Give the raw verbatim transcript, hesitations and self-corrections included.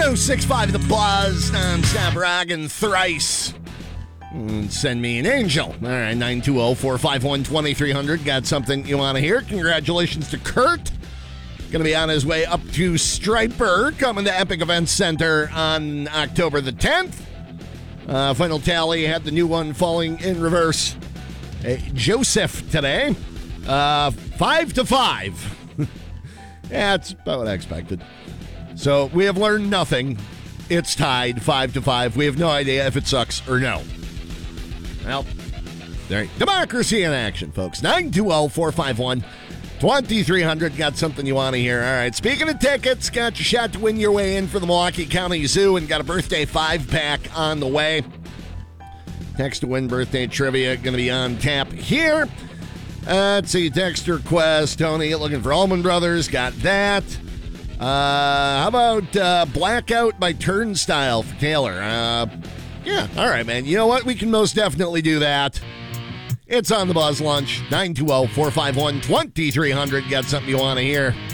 oh six five The Buzz, non-stop rockin' thrice. And send me an angel. All right, nine two zero, four five one, two three zero zero. Got something you want to hear? Congratulations to Kurt. Going to be on his way up to Striper, coming to Epic Events Center on October the tenth. Uh, final tally had the new one falling in reverse. Hey, Joseph today. Uh, five to five. Yeah, it's about what I expected. So we have learned nothing. It's tied five to five. We have no idea if it sucks or no. Well, there. Democracy in action, folks. nine two zero, four five one, two three zero zero. Got something you want to hear. All right. Speaking of tickets, got your shot to win your way in for the Milwaukee County Zoo and got a birthday five-pack on the way. Text to win birthday trivia going to be on tap here. Uh, let's see. Text request. Tony looking for Allman Brothers. Got that. Uh, how about uh, Blackout by Turnstile for Taylor? Uh, yeah. All right, man. You know what? We can most definitely do that. It's on the Buzz Lunch. nine two zero, four five one, two three zero zero. Got something you want to hear?